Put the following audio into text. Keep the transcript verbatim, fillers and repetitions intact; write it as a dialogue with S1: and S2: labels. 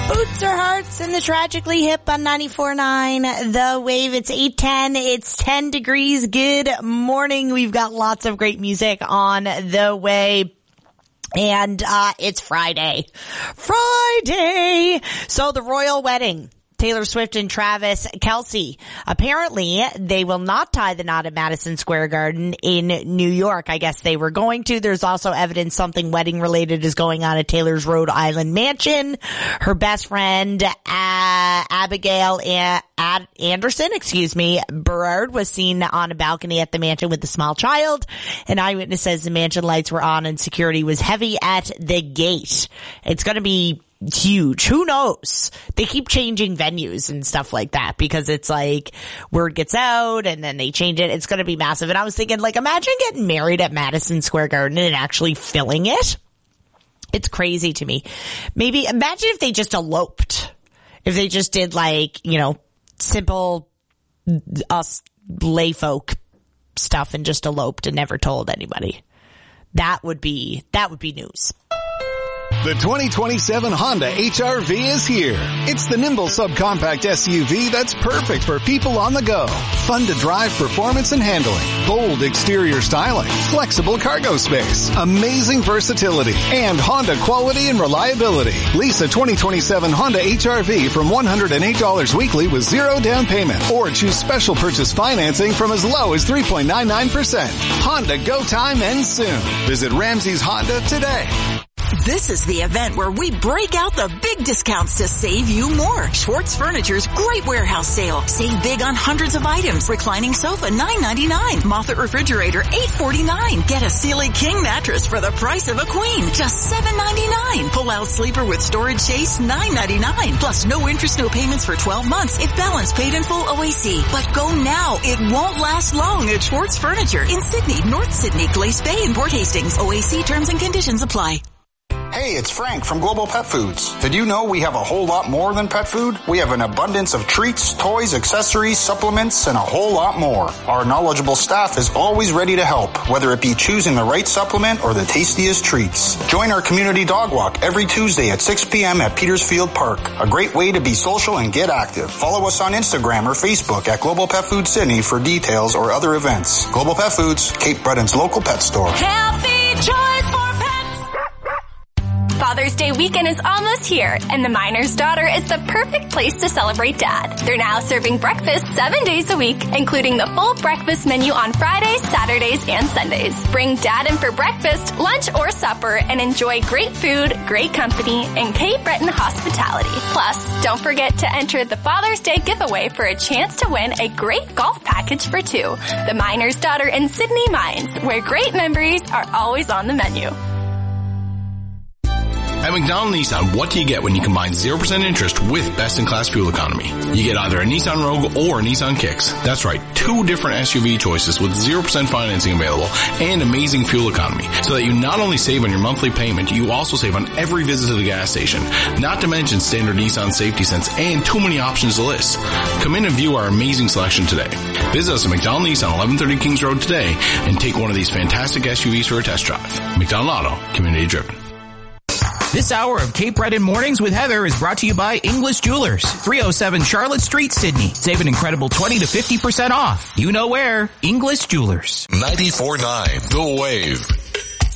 S1: Boots or Hearts and the Tragically Hip on ninety-four point nine The Wave. It's eight ten. It's ten degrees. Good morning. We've got lots of great music on the way. And uh it's Friday. Friday! So the royal wedding. Taylor Swift and Travis Kelce. Apparently, they will not tie the knot at Madison Square Garden in New York. I guess they were going to. There's also evidence something wedding related is going on at Taylor's Rhode Island mansion. Her best friend, uh, Abigail A- Ad- Anderson, excuse me, Berard was seen on a balcony at the mansion with a small child. An eyewitness says the mansion lights were on and security was heavy at the gate. It's going to be huge. Who knows? They keep changing venues and stuff like that because it's like word gets out and then they change it. It's going to be massive. And I was thinking, like, imagine getting married at Madison Square Garden and actually filling it. It's crazy to me. Maybe imagine if they just eloped. If they just did, like, you know, simple us lay folk stuff and just eloped and never told anybody. That would be, that would be news.
S2: The twenty twenty-seven Honda H R V is here. It's the nimble subcompact S U V that's perfect for people on the go. Fun to drive performance and handling. Bold exterior styling. Flexible cargo space. Amazing versatility. And Honda quality and reliability. Lease a twenty twenty-seven Honda H R V from one hundred eight dollars weekly with zero down payment. Or choose special purchase financing from as low as three point nine nine percent. Honda go time ends soon. Visit Ramsey's Honda today.
S3: This is the event where we break out the big discounts to save you more. Schwartz Furniture's great warehouse sale. Save big on hundreds of items. Reclining sofa nine ninety-nine. Moffett refrigerator eight forty-nine. Get a Sealy King mattress for the price of a queen, just seven ninety-nine. Pull out sleeper with storage chase nine ninety-nine. Plus no interest, no payments for twelve months if balance paid in full O A C. But go now. It won't last long at Schwartz Furniture in Sydney, North Sydney, Glace Bay, and Port Hastings. O A C terms and conditions apply.
S4: Hey, it's Frank from Global Pet Foods. Did you know we have a whole lot more than pet food? We have an abundance of treats, toys, accessories, supplements, and a whole lot more. Our knowledgeable staff is always ready to help, whether it be choosing the right supplement or the tastiest treats. Join our community dog walk every Tuesday at six p.m. at Petersfield Park. A great way to be social and get active. Follow us on Instagram or Facebook at Global Pet Foods Sydney for details or other events. Global Pet Foods, Cape Breton's local pet store.
S5: Healthy choice for pets. Father's Day weekend is almost here, and the Miner's Daughter is the perfect place to celebrate Dad. They're now serving breakfast seven days a week, including the full breakfast menu on Fridays, Saturdays, and Sundays. Bring Dad in for breakfast, lunch, or supper, and enjoy great food, great company, and Cape Breton hospitality. Plus, don't forget to enter the Father's Day giveaway for a chance to win a great golf package for two. The Miner's Daughter in Sydney Mines, where great memories are always on the menu.
S6: At McDonald Nissan, what do you get when you combine zero percent interest with best-in-class fuel economy? You get either a Nissan Rogue or a Nissan Kicks. That's right, two different S U V choices with zero percent financing available and amazing fuel economy. So that you not only save on your monthly payment, you also save on every visit to the gas station. Not to mention standard Nissan Safety Sense and too many options to list. Come in and view our amazing selection today. Visit us at McDonald Nissan, eleven thirty Kings Road today and take one of these fantastic S U Vs for a test drive. McDonald Auto, community driven.
S7: This hour of Cape Breton Mornings with Heather is brought to you by English Jewelers, three oh seven Charlotte Street, Sydney. Save an incredible twenty to fifty percent off. You know where. English Jewelers.
S8: ninety-four point nine The Wave.